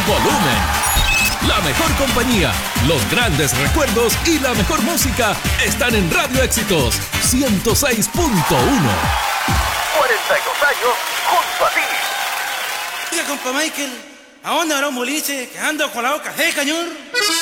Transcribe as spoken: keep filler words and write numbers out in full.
volumen. La mejor compañía, los grandes recuerdos y la mejor música están en Radio Éxitos ciento seis punto uno. cuarenta y dos años junto a ti. Oiga, compa Michael, ¿a dónde habrá un boliche que ando con la boca seca, señor?